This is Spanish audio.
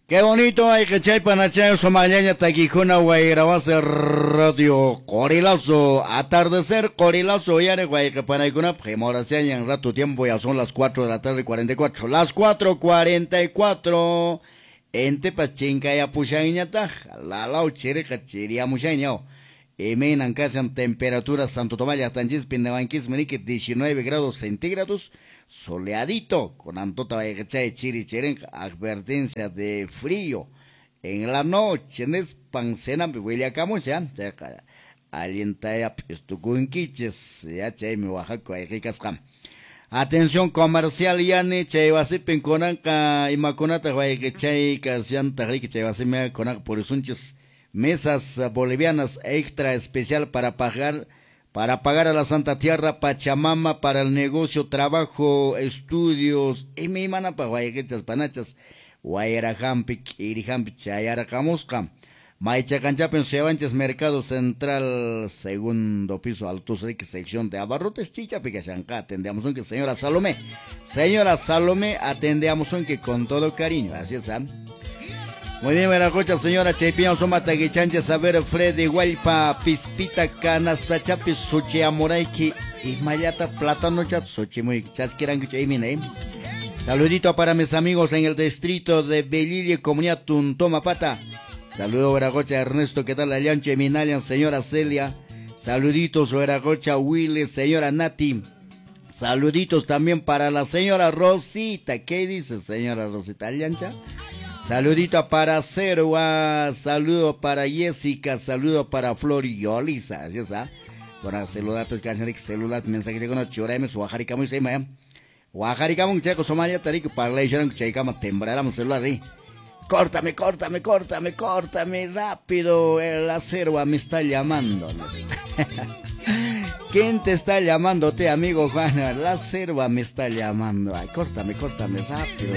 Qué bonito hay que chay panachay somañaña taquijuna guayrabase radio corilazo atardecer corilazo yare guay que panaicuna primora en rato tiempo ya son las 4 de la tarde 44 las 4:44 ente pachinca ya pushaiñata la lauchere cachiria mushaiñao menan casi en temperatura Santo Tomás ya tanjis pinnebanquis menique 19 grados centígrados soleadito con antota de chiri cheren advertencia de frío en la noche en espancena huele camo ya alienta ya estucunquiches ya chay mi Oaxaca hay cascam. Atención comercial yani chay wasi pinconanca y maconata que chay casian tarri chay wasi me conac por sunches mesas bolivianas extra especial para pagar a la Santa Tierra Pachamama para el negocio, trabajo, estudios y mi mana para guayaquechas panachas guayarajampik irijampik chayaracamusca Maicha Canchapen Sevanches Mercado Central segundo piso Altos Rique sección de abarrotes chicha picachanca atendemos un que señora Salomé atendemos un que con todo cariño así es. Muy bien, buena cocha, señora Chaipian Somata Guichancha Saber Freddy Guaypa Pispita Canasta Chapis Suchi Amoraiki y Mayata Plátano Chat Suchi muy chasquiran que saludito para mis amigos en el distrito de Bellilie, comunidad Tuntomapata. Saludo Veragocha Ernesto, ¿qué tal Alianche Minalian, señora Celia? Saluditos Veragocha Willy, señora Nati. Saluditos también para la señora Rosita. ¿Qué dice señora Rosita Aliancha? Saludito para Cerua, saludo para Jessica, saludo para Flor y Yolisa, así está. Para celular, pues canción celular, mensaje de conoce, ahora me suajari camu y se me Guajari camu checo Somalia tarik para la hicieron que cheicama tembráramos celular ahí. Córtame rápido, la Cerua me está llamando. ¿Quién te está llamándote, amigo Juan? La Cerua me está llamando. Ay, córtame rápido.